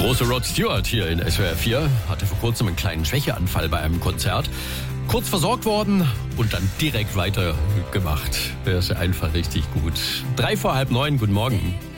große Rod Stewart hier in SWR 4 hatte vor kurzem einen kleinen Schwächeanfall bei einem Konzert. Kurz versorgt worden und dann direkt weitergemacht. Der ist einfach richtig gut. 8:03, guten Morgen.